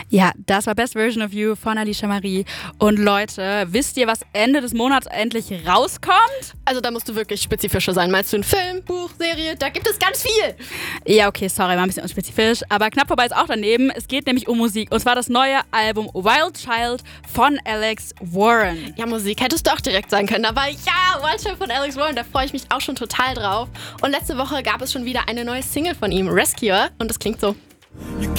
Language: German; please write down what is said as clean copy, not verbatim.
Ja, das war Best Version of You von Alicia Marie. Und Leute, wisst ihr, was Ende des Monats endlich rauskommt? Also da musst du wirklich spezifischer sein. Meinst du einen Film, Buch, Serie? Da gibt es ganz viel. Ja, okay, sorry, war ein bisschen unspezifisch. Aber knapp vorbei ist auch daneben. Es geht nämlich um Musik. Und zwar das neue Album Wild Child von Alex Warren. Ja, Musik hättest du auch direkt sagen können. Aber ja, Wild Child von Alex Warren, da freue ich mich auch schon total drauf. Und letzte Woche gab es schon wieder eine neue Single von ihm, Rescuer. Und das klingt so.